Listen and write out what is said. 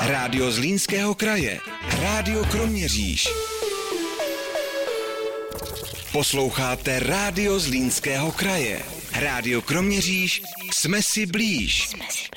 Rádio Zlínského kraje. Rádio Kroměříž. Posloucháte Rádio Zlínského kraje. Rádio Kroměříž. Jsme si blíž.